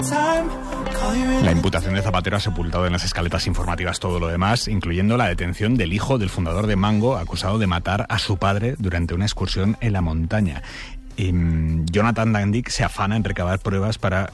La imputación de Zapatero ha sepultado en las escaletas informativas todo lo demás, incluyendo la detención del hijo del fundador de Mango, acusado de matar a su padre durante una excursión en la montaña. Jonathan Dandik se afana en recabar pruebas para,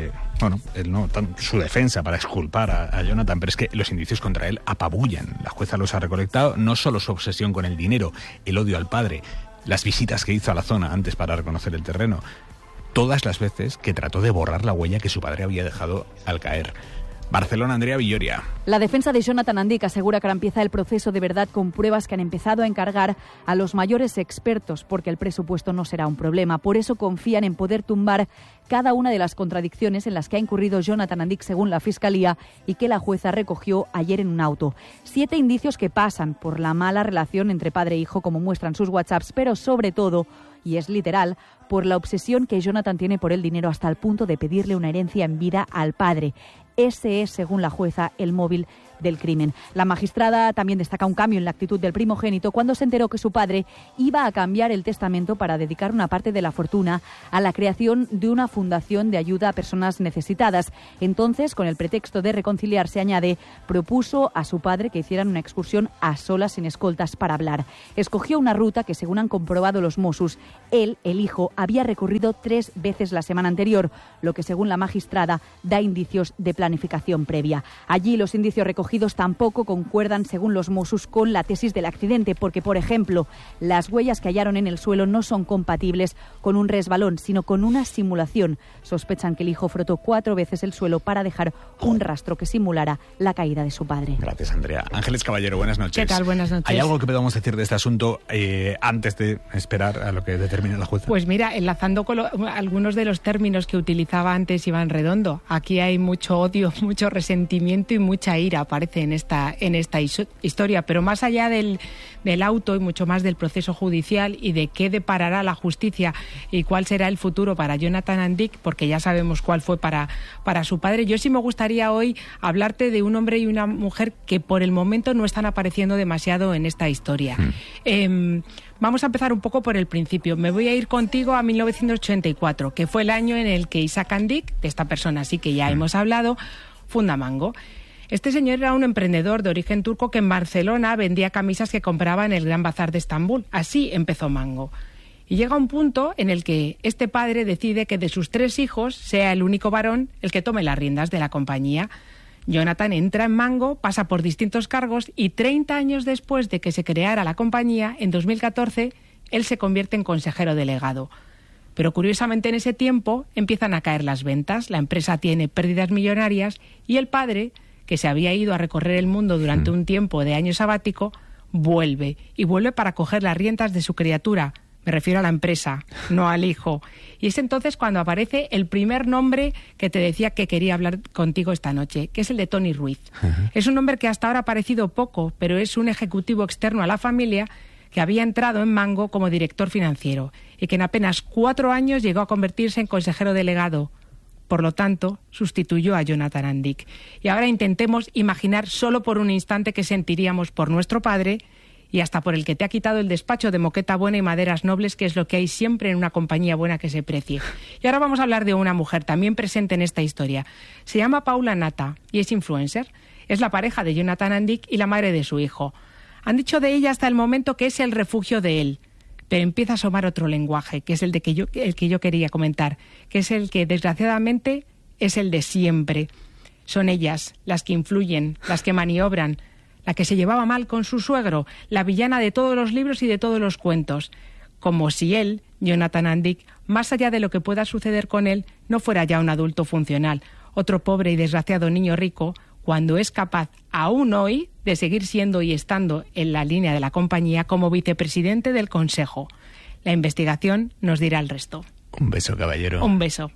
su defensa, para exculpar a Jonathan, pero es que los indicios contra él apabullan. La jueza los ha recolectado, no solo su obsesión con el dinero, el odio al padre, las visitas que hizo a la zona antes para reconocer el terreno, todas las veces que trató de borrar la huella que su padre había dejado al caer. Barcelona, Andrea Villoria. La defensa de Jonathan Dandik asegura que ahora empieza el proceso de verdad con pruebas que han empezado a encargar a los mayores expertos, porque el presupuesto no será un problema. Por eso confían en poder tumbar cada una de las contradicciones en las que ha incurrido Jonathan Dandik según la Fiscalía y que la jueza recogió ayer en un auto. 7 indicios que pasan por la mala relación entre padre e hijo, como muestran sus WhatsApps, pero sobre todo, y es literal, por la obsesión que Jonathan tiene por el dinero hasta el punto de pedirle una herencia en vida al padre. Ese es, según la jueza, el móvil del crimen. La magistrada también destaca un cambio en la actitud del primogénito cuando se enteró que su padre iba a cambiar el testamento para dedicar una parte de la fortuna a la creación de una fundación de ayuda a personas necesitadas. Entonces, con el pretexto de reconciliarse, añade, propuso a su padre que hicieran una excursión a solas sin escoltas para hablar. Escogió una ruta que, según han comprobado los Mossos, él, el hijo, había recorrido 3 veces la semana anterior, lo que, según la magistrada, da indicios de planificación previa. Allí los indicios recogidos tampoco concuerdan, según los Mossos, con la tesis del accidente, porque, por ejemplo, las huellas que hallaron en el suelo no son compatibles con un resbalón, sino con una simulación. Sospechan que el hijo frotó 4 veces el suelo para dejar un rastro que simulara la caída de su padre. Gracias, Andrea. Ángeles Caballero, buenas noches. ¿Qué tal? Buenas noches. ¿Hay algo que podamos decir de este asunto antes de esperar a lo que determine la jueza? Pues mira, enlazando con algunos de los términos que utilizaba antes Iván Redondo, aquí hay mucho odio, mucho resentimiento y mucha ira, aparece en esta historia, pero más allá del auto y mucho más del proceso judicial y de qué deparará la justicia y cuál será el futuro para Jonathan Dandik, porque ya sabemos cuál fue para su padre, yo sí me gustaría hoy hablarte de un hombre y una mujer que por el momento no están apareciendo demasiado en esta historia. Vamos a empezar un poco por el principio. Me voy a ir contigo a 1984, que fue el año en el que Isaac Dandik, de esta persona sí que ya hemos hablado, funda Mango. Este señor era un emprendedor de origen turco que en Barcelona vendía camisas que compraba en el Gran Bazar de Estambul. Así empezó Mango. Y llega un punto en el que este padre decide que de sus 3 hijos sea el único varón el que tome las riendas de la compañía. Jonathan entra en Mango, pasa por distintos cargos y 30 años después de que se creara la compañía, en 2014, él se convierte en consejero delegado. Pero curiosamente en ese tiempo empiezan a caer las ventas, la empresa tiene pérdidas millonarias y el padre, que se había ido a recorrer el mundo durante un tiempo de año sabático, vuelve para coger las riendas de su criatura. Me refiero a la empresa, no al hijo. Y es entonces cuando aparece el primer nombre que te decía que quería hablar contigo esta noche, que es el de Tony Ruiz. Es un hombre que hasta ahora ha aparecido poco, pero es un ejecutivo externo a la familia que había entrado en Mango como director financiero y que en apenas 4 años llegó a convertirse en consejero delegado. Por lo tanto, sustituyó a Jonathan Dandik. Y ahora intentemos imaginar solo por un instante qué sentiríamos por nuestro padre y hasta por el que te ha quitado el despacho de moqueta buena y maderas nobles, que es lo que hay siempre en una compañía buena que se precie. Y ahora vamos a hablar de una mujer también presente en esta historia. Se llama Paula Nata y es influencer. Es la pareja de Jonathan Dandik y la madre de su hijo. Han dicho de ella hasta el momento que es el refugio de él. Pero empieza a asomar otro lenguaje, que es el que yo quería comentar, que es el que desgraciadamente es el de siempre. Son ellas las que influyen, las que maniobran, la que se llevaba mal con su suegro, la villana de todos los libros y de todos los cuentos. Como si él, Jonathan Dandik, más allá de lo que pueda suceder con él, no fuera ya un adulto funcional, otro pobre y desgraciado niño rico, cuando es capaz, aún hoy, de seguir siendo y estando en la línea de la compañía como vicepresidente del Consejo. La investigación nos dirá el resto. Un beso, caballero. Un beso.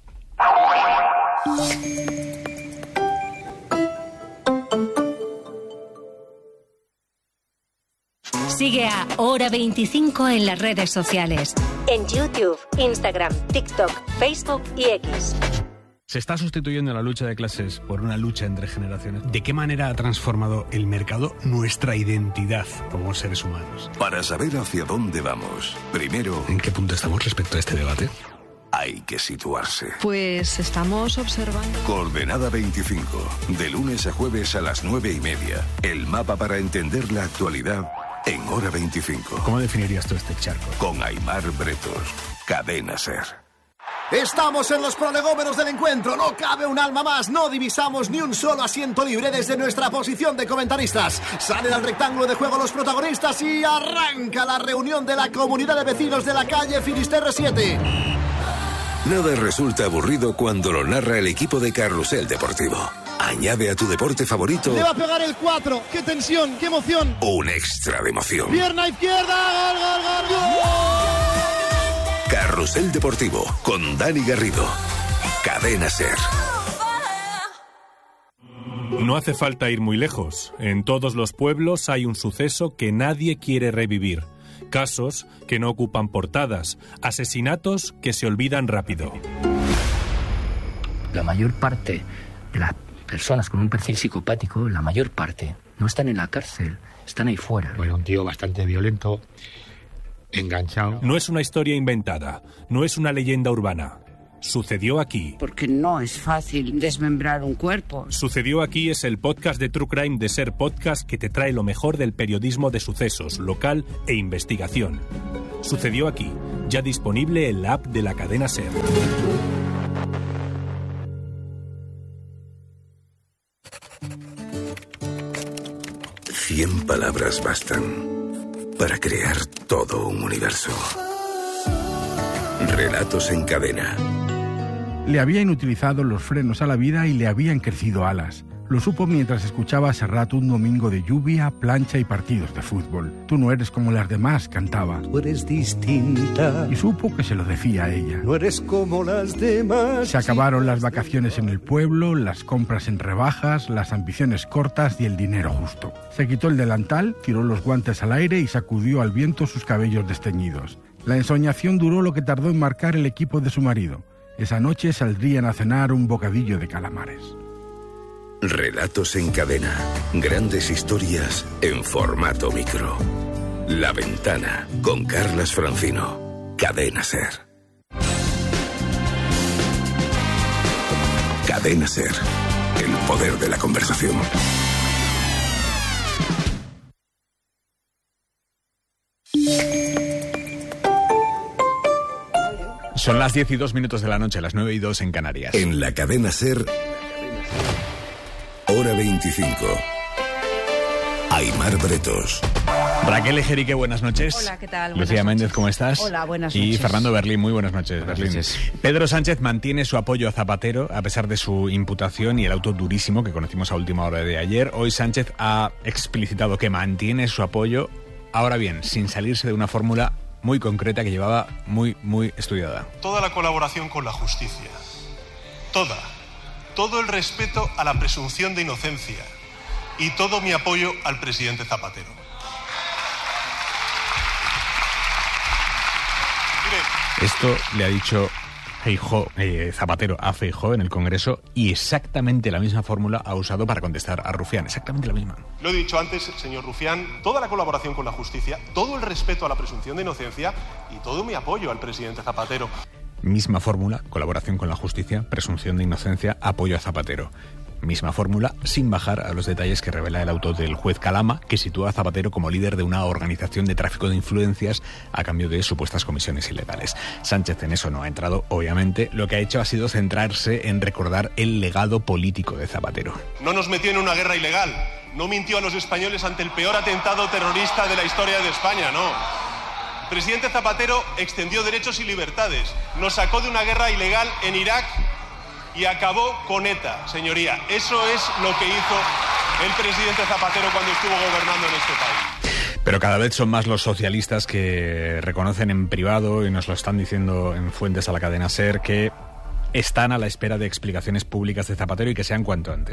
Sigue a Hora 25 en las redes sociales. En YouTube, Instagram, TikTok, Facebook y X. Se está sustituyendo la lucha de clases por una lucha entre generaciones. ¿De qué manera ha transformado el mercado nuestra identidad como seres humanos? Para saber hacia dónde vamos, primero... ¿En qué punto estamos respecto a este debate? hay que situarse. Pues estamos observando. Coordenada 25, de lunes a jueves a las 9:30. El mapa para entender la actualidad en Hora 25. ¿Cómo definirías tú este charco? Con Aimar Bretos, Cadena SER. Estamos en los prolegómenos del encuentro, no cabe un alma más, no divisamos ni un solo asiento libre desde nuestra posición de comentaristas. Salen al rectángulo de juego los protagonistas y arranca la reunión de la comunidad de vecinos de la calle Finisterre 7. Nada resulta aburrido cuando lo narra el equipo de Carrusel Deportivo. Añade a tu deporte favorito... Le va a pegar el 4, qué tensión, qué emoción. Un extra de emoción. Pierna izquierda, gol, gol, gol, gol. Carrusel Deportivo, con Dani Garrido. Cadena SER. No hace falta ir muy lejos. En todos los pueblos hay un suceso que nadie quiere revivir. Casos que no ocupan portadas. Asesinatos que se olvidan rápido. La mayor parte de las personas con un perfil psicopático, la mayor parte, no están en la cárcel, están ahí fuera. Bueno, un tío bastante violento, enganchado. No es una historia inventada, no es una leyenda urbana. Sucedió aquí. Porque no es fácil desmembrar un cuerpo. Sucedió aquí es el podcast de True Crime de SER Podcast que te trae lo mejor del periodismo de sucesos, local e investigación. Sucedió aquí, ya disponible en la app de la cadena SER. Cien palabras bastan para crear todo un universo. Relatos en cadena. Le habían utilizado los frenos a la vida y le habían crecido alas. Lo supo mientras escuchaba a Serrat un domingo de lluvia, plancha y partidos de fútbol. Tú no eres como las demás, cantaba. Tú eres distinta. Y supo que se lo decía a ella. No eres como las demás. Se acabaron las vacaciones en el pueblo, las compras en rebajas, las ambiciones cortas y el dinero justo. Se quitó el delantal, tiró los guantes al aire y sacudió al viento sus cabellos desteñidos. La ensoñación duró lo que tardó en marcar el equipo de su marido. Esa noche saldrían a cenar un bocadillo de calamares. Relatos en cadena. Grandes historias en formato micro. La Ventana, con Carlas Francino. Cadena SER. Cadena SER. El poder de la conversación. Son las 10:02 de la noche, las 9:02 en Canarias. En la cadena SER, Hora 25. Aimar Bretos. Raquel Ejerique, buenas noches. Hola, ¿qué tal? Lucía Méndez, ¿cómo estás? Hola, buenas y noches. Fernando Berlín, muy buenas noches. Buenas Berlín. noches. Pedro Sánchez mantiene su apoyo a Zapatero a pesar de su imputación y el auto durísimo que conocimos a última hora de ayer. Hoy Sánchez ha explicitado que mantiene su apoyo, ahora bien, sin salirse de una fórmula muy concreta que llevaba muy estudiada. Toda la colaboración con la justicia. Todo el respeto a la presunción de inocencia y todo mi apoyo al presidente Zapatero. Mire, esto le ha dicho Zapatero a Feijóo en el Congreso y exactamente la misma fórmula ha usado para contestar a Rufián, exactamente la misma. Lo he dicho antes, señor Rufián, toda la colaboración con la justicia, todo el respeto a la presunción de inocencia y todo mi apoyo al presidente Zapatero. Misma fórmula, colaboración con la justicia, presunción de inocencia, apoyo a Zapatero. Misma fórmula, sin bajar a los detalles que revela el auto del juez Calama, que sitúa a Zapatero como líder de una organización de tráfico de influencias a cambio de supuestas comisiones ilegales. Sánchez en eso no ha entrado, obviamente. Lo que ha hecho ha sido centrarse en recordar el legado político de Zapatero. No nos metió en una guerra ilegal, no mintió a los españoles ante el peor atentado terrorista de la historia de España, no. El presidente Zapatero extendió derechos y libertades, nos sacó de una guerra ilegal en Irak y acabó con ETA, señoría. Eso es lo que hizo el presidente Zapatero cuando estuvo gobernando en este país. Pero cada vez son más los socialistas que reconocen en privado, y nos lo están diciendo en fuentes a la cadena SER, que están a la espera de explicaciones públicas de Zapatero y que sean cuanto antes.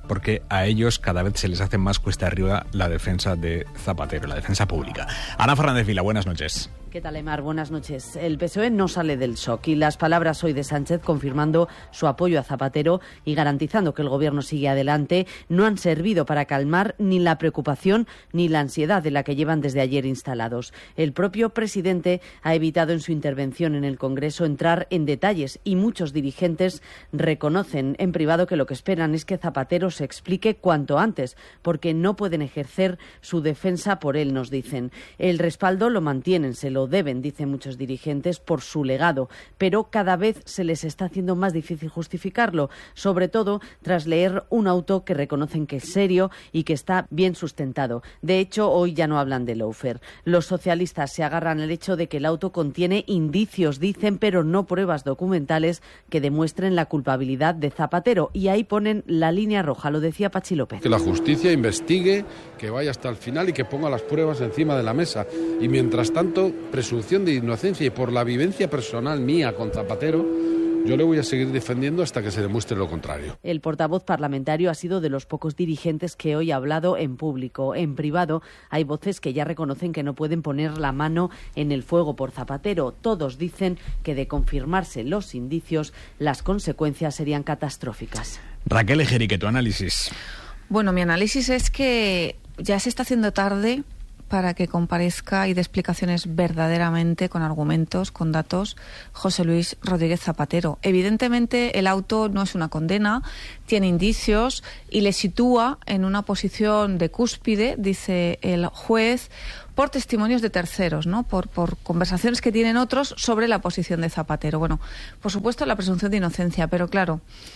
porque a ellos cada vez se les hace más cuesta arriba la defensa de Zapatero, la defensa pública. Ana Fernández Vila, buenas noches. ¿Qué tal, Aimar? Buenas noches. El PSOE no sale del shock y las palabras hoy de Sánchez confirmando su apoyo a Zapatero y garantizando que el Gobierno sigue adelante no han servido para calmar ni la preocupación ni la ansiedad de la que llevan desde ayer instalados. El propio presidente ha evitado en su intervención en el Congreso entrar en detalles y muchos dirigentes reconocen en privado que lo que esperan es que Zapatero se explique cuanto antes, porque no pueden ejercer su defensa por él, nos dicen. El respaldo lo mantienen, se lo deben, dicen muchos dirigentes, por su legado, pero cada vez se les está haciendo más difícil justificarlo, sobre todo tras leer un auto que reconocen que es serio y que está bien sustentado. De hecho, hoy ya no hablan de lawfare. Los socialistas se agarran al hecho de que el auto contiene indicios, dicen, pero no pruebas documentales que demuestren la culpabilidad de Zapatero, y ahí ponen la línea roja, lo decía Pachi López. Que la justicia investigue, que vaya hasta el final y que ponga las pruebas encima de la mesa. Y mientras tanto, presunción de inocencia, y por la vivencia personal mía con Zapatero, yo le voy a seguir defendiendo hasta que se demuestre lo contrario. El portavoz parlamentario ha sido de los pocos dirigentes que hoy ha hablado en público. En privado hay voces que ya reconocen que no pueden poner la mano en el fuego por Zapatero. Todos dicen que de confirmarse los indicios, las consecuencias serían catastróficas. Raquel Ejerique, tu análisis. Bueno, mi análisis es que ya se está haciendo tarde para que comparezca y dé explicaciones verdaderamente, con argumentos, con datos, José Luis Rodríguez Zapatero. Evidentemente, el auto no es una condena, tiene indicios y le sitúa en una posición de cúspide, dice el juez, por testimonios de terceros, ¿no? Por conversaciones que tienen otros sobre la posición de Zapatero. Bueno, por supuesto, la presunción de inocencia, pero claro,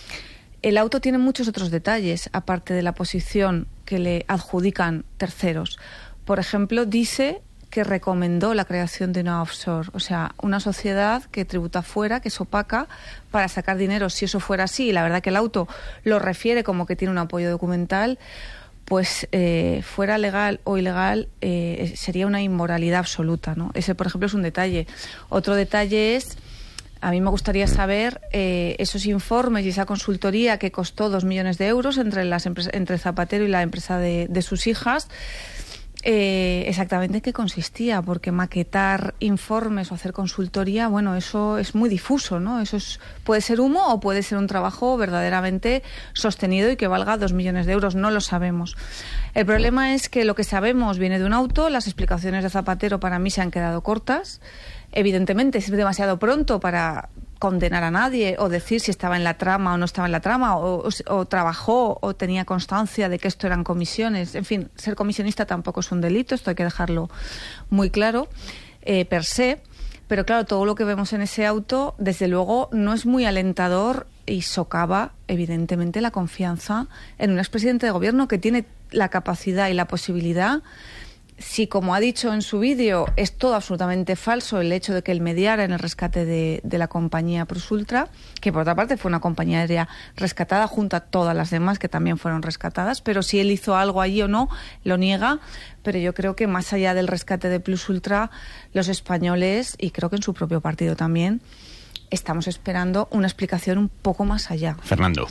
el auto tiene muchos otros detalles, aparte de la posición que le adjudican terceros. Por ejemplo, dice que recomendó la creación de una offshore, o sea, una sociedad que tributa fuera, que es opaca, para sacar dinero. Si eso fuera así, y la verdad que el auto lo refiere como que tiene un apoyo documental, pues fuera legal o ilegal, sería una inmoralidad absoluta, ¿no? Ese, por ejemplo, es un detalle. Otro detalle es, a mí me gustaría saber esos informes y esa consultoría que costó 2 millones de euros entre Zapatero y la empresa de sus hijas. Exactamente en qué consistía, porque maquetar informes o hacer consultoría, bueno, eso es muy difuso, ¿no? Eso puede ser humo o puede ser un trabajo verdaderamente sostenido y que valga 2 millones de euros, no lo sabemos. El problema es que lo que sabemos viene de un auto, las explicaciones de Zapatero para mí se han quedado cortas. Evidentemente es demasiado pronto para condenar a nadie o decir si estaba en la trama o no estaba en la trama o trabajó o tenía constancia de que esto eran comisiones. En fin, ser comisionista tampoco es un delito, esto hay que dejarlo muy claro per se, pero claro, todo lo que vemos en ese auto desde luego no es muy alentador y socava evidentemente la confianza en un expresidente de gobierno que tiene la capacidad y la posibilidad. Si, como ha dicho en su vídeo, es todo absolutamente falso el hecho de que él mediara en el rescate de la compañía PlusUltra, que por otra parte fue una compañía aérea rescatada junto a todas las demás que también fueron rescatadas, pero si él hizo algo allí o no, lo niega. Pero yo creo que más allá del rescate de PlusUltra, los españoles, y creo que en su propio partido también, estamos esperando una explicación un poco más allá. Fernando.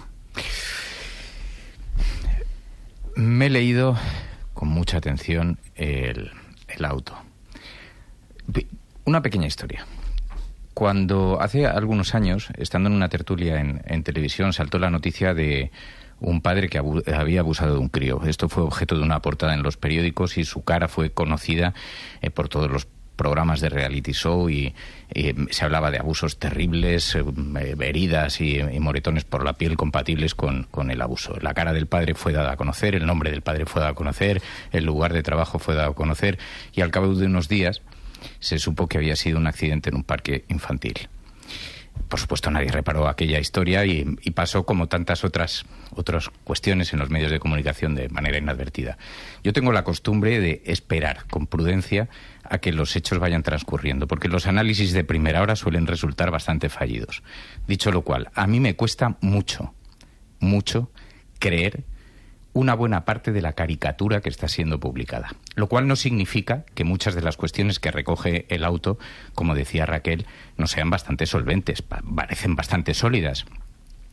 Me he leído con mucha atención el auto. Una pequeña historia. Cuando hace algunos años, estando en una tertulia en televisión, saltó la noticia de un padre que había abusado de un crío. Esto fue objeto de una portada en los periódicos y su cara fue conocida por todos los programas de reality show y se hablaba de abusos terribles, heridas y moretones por la piel compatibles con el abuso. La cara del padre fue dada a conocer, el nombre del padre fue dado a conocer, el lugar de trabajo fue dado a conocer y al cabo de unos días se supo que había sido un accidente en un parque infantil. Por supuesto, nadie reparó aquella historia y pasó como tantas otras cuestiones en los medios de comunicación de manera inadvertida. Yo tengo la costumbre de esperar con prudencia a que los hechos vayan transcurriendo, porque los análisis de primera hora suelen resultar bastante fallidos. Dicho lo cual, a mí me cuesta mucho creer una buena parte de la caricatura que está siendo publicada. Lo cual no significa que muchas de las cuestiones que recoge el auto, como decía Raquel, no sean bastante solventes, parecen bastante sólidas.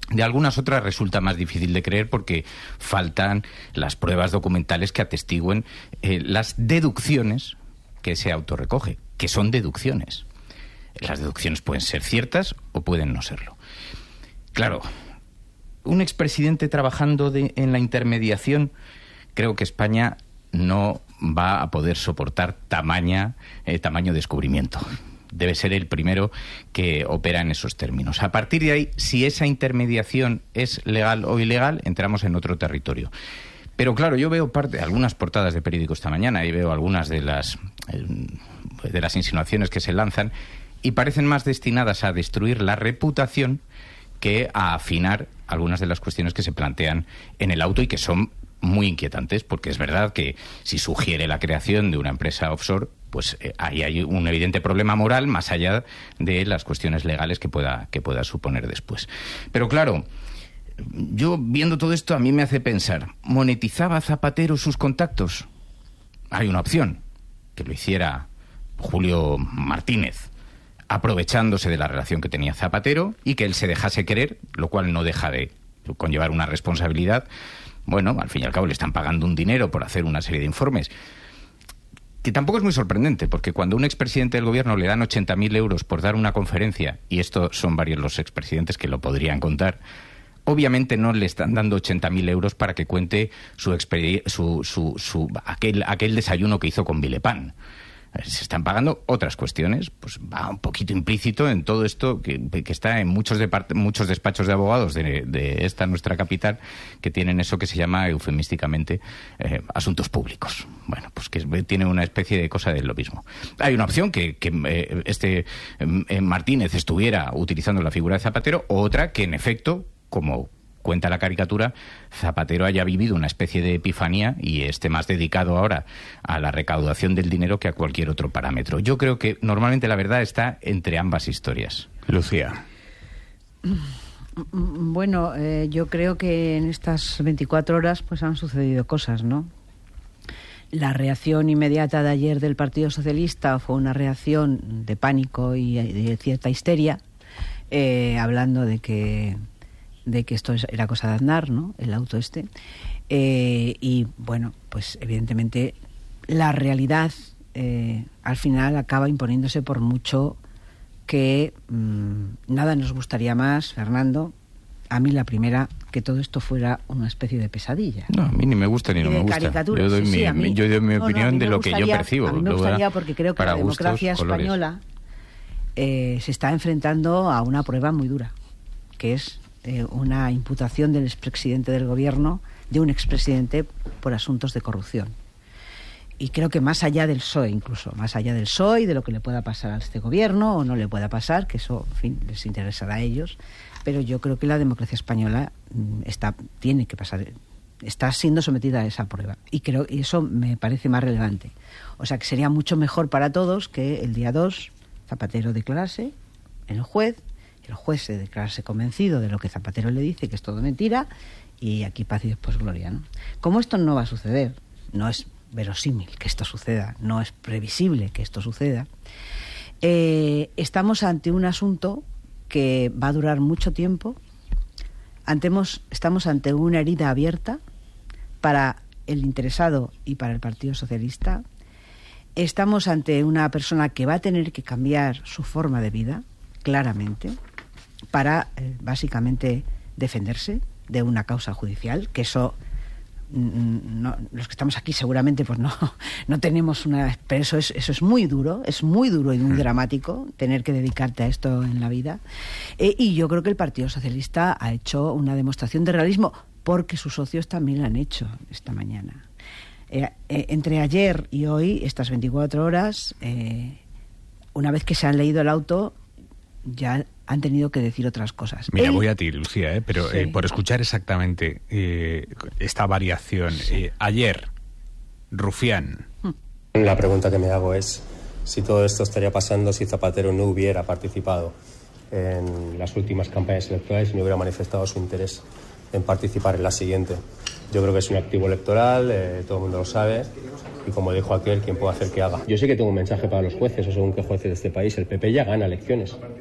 De algunas otras resulta más difícil de creer porque faltan las pruebas documentales que atestiguen las deducciones que se autorrecoge, que son deducciones. Las deducciones pueden ser ciertas o pueden no serlo. Claro, un expresidente trabajando en la intermediación, creo que España no va a poder soportar tamaño descubrimiento. Debe ser el primero que opera en esos términos. A partir de ahí, si esa intermediación es legal o ilegal, entramos en otro territorio. Pero claro, yo veo algunas portadas de periódico esta mañana y veo algunas de las insinuaciones que se lanzan y parecen más destinadas a destruir la reputación que a afinar algunas de las cuestiones que se plantean en el auto y que son muy inquietantes, porque es verdad que si sugiere la creación de una empresa offshore, pues ahí hay un evidente problema moral más allá de las cuestiones legales que pueda suponer después. Pero claro, yo viendo todo esto a mí me hace pensar, ¿monetizaba Zapatero sus contactos? Hay una opción, que lo hiciera Julio Martínez, aprovechándose de la relación que tenía Zapatero y que él se dejase querer, lo cual no deja de conllevar una responsabilidad. Bueno, al fin y al cabo le están pagando un dinero por hacer una serie de informes, que tampoco es muy sorprendente, porque cuando a un expresidente del gobierno le dan 80.000 euros por dar una conferencia, y estos son varios los expresidentes que lo podrían contar, obviamente no le están dando 80.000 euros para que cuente aquel desayuno que hizo con Villepán. Se están pagando otras cuestiones, pues va un poquito implícito en todo esto que está en muchos despachos de abogados de esta nuestra capital, que tienen eso que se llama eufemísticamente asuntos públicos. Bueno, pues que tiene una especie de cosa de lo mismo. Hay una opción que Martínez estuviera utilizando la figura de Zapatero, o otra que en efecto, como cuenta la caricatura, Zapatero haya vivido una especie de epifanía y esté más dedicado ahora a la recaudación del dinero que a cualquier otro parámetro. Yo creo que normalmente la verdad está entre ambas historias. Lucía. Bueno, yo creo que en estas 24 horas pues han sucedido cosas, ¿no? La reacción inmediata de ayer del Partido Socialista fue una reacción de pánico y de cierta histeria, hablando de que esto era cosa de Aznar, ¿no? El auto este. Y bueno, pues evidentemente la realidad al final acaba imponiéndose, por mucho que nada nos gustaría más, Fernando, a mí la primera, que todo esto fuera una especie de pesadilla. No, a mí ni me gusta ni no me gusta. Yo doy mi opinión de lo que yo percibo. A mí me gustaría, porque creo que la democracia española se está enfrentando a una prueba muy dura, que es una imputación del expresidente del gobierno, de un expresidente, por asuntos de corrupción. Y creo que más allá del PSOE, incluso, más allá del PSOE y de lo que le pueda pasar a este gobierno o no le pueda pasar, que eso, en fin, les interesará a ellos, pero yo creo que la democracia española está siendo sometida a esa prueba. Y eso me parece más relevante. O sea, que sería mucho mejor para todos que el día 2 Zapatero declarase en el juez se declarase convencido de lo que Zapatero le dice, que es todo mentira, y aquí paz y después gloria, ¿no? Como esto no va a suceder, no es verosímil que esto suceda, no es previsible que esto suceda, estamos ante un asunto que va a durar mucho tiempo. Estamos ante una herida abierta para el interesado y para el Partido Socialista. Estamos ante una persona que va a tener que cambiar su forma de vida, claramente, para básicamente defenderse de una causa judicial, que eso los que estamos aquí seguramente pues no tenemos una, pero eso es muy duro y muy dramático, tener que dedicarte a esto en la vida, y yo creo que el Partido Socialista ha hecho una demostración de realismo, porque sus socios también lo han hecho esta mañana. Entre ayer y hoy, estas 24 horas, una vez que se han leído el auto, ya han tenido que decir otras cosas. Mira, voy a ti, Lucía, pero sí, por escuchar exactamente esta variación. Ayer, Rufián. La pregunta que me hago es si todo esto estaría pasando si Zapatero no hubiera participado en las últimas campañas electorales y no hubiera manifestado su interés en participar en la siguiente. Yo creo que es un activo electoral, todo el mundo lo sabe, y como dijo aquel, ¿quién puede hacer que haga? Yo sé que tengo un mensaje para los jueces, o según qué jueces de este país, el PP ya gana elecciones.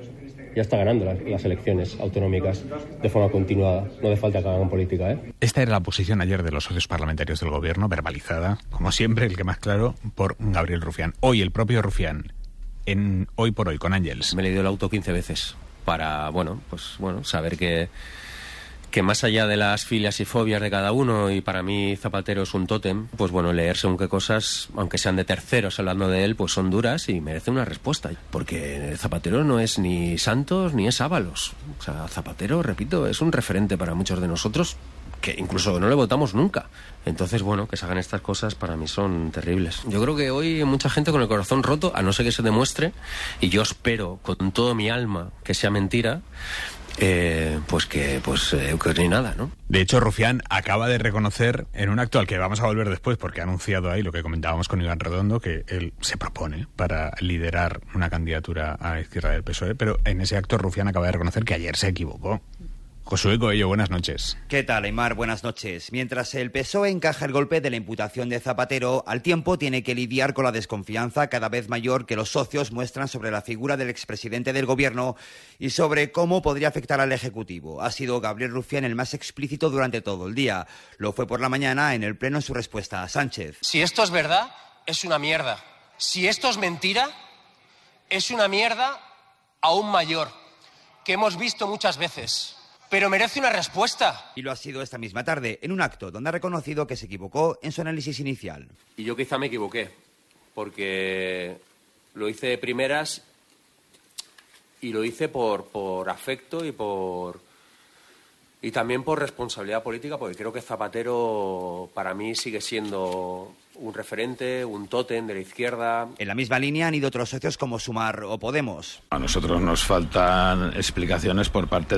ya está ganando las elecciones autonómicas de forma continuada. No hace falta que hagan política, ¿eh? Esta era la posición ayer de los socios parlamentarios del Gobierno, verbalizada, como siempre, el que más claro, por Gabriel Rufián. Hoy el propio Rufián, en Hoy por Hoy, con Ángels. Me he leído el auto 15 veces para, saber que más allá de las filias y fobias de cada uno, y para mí Zapatero es un tótem, pues bueno, leer según qué cosas, aunque sean de terceros hablando de él, pues son duras y merece una respuesta. Porque Zapatero no es ni Santos ni es Ábalos. O sea, Zapatero, repito, es un referente para muchos de nosotros que incluso no le votamos nunca. Entonces, bueno, que se hagan estas cosas para mí son terribles. Yo creo que hoy hay mucha gente con el corazón roto, a no ser que se demuestre, y yo espero con todo mi alma que sea mentira, que ni nada, ¿no? De hecho, Rufián acaba de reconocer en un acto al que vamos a volver después, porque ha anunciado ahí lo que comentábamos con Iván Redondo, que él se propone para liderar una candidatura a la izquierda del PSOE, pero en ese acto Rufián acaba de reconocer que ayer se equivocó. Josué Coello, buenas noches. ¿Qué tal, Aimar? Buenas noches. Mientras el PSOE encaja el golpe de la imputación de Zapatero, al tiempo tiene que lidiar con la desconfianza cada vez mayor que los socios muestran sobre la figura del expresidente del Gobierno y sobre cómo podría afectar al Ejecutivo. Ha sido Gabriel Rufián el más explícito durante todo el día. Lo fue por la mañana en el Pleno en su respuesta a Sánchez. Si esto es verdad, es una mierda. Si esto es mentira, es una mierda aún mayor, que hemos visto muchas veces. Pero merece una respuesta. Y lo ha sido esta misma tarde, en un acto donde ha reconocido que se equivocó en su análisis inicial. Y yo quizá me equivoqué, porque lo hice de primeras y lo hice por afecto y también por responsabilidad política, porque creo que Zapatero para mí sigue siendo un referente, un tótem de la izquierda. En la misma línea han ido otros socios como Sumar o Podemos. A nosotros nos faltan explicaciones por parte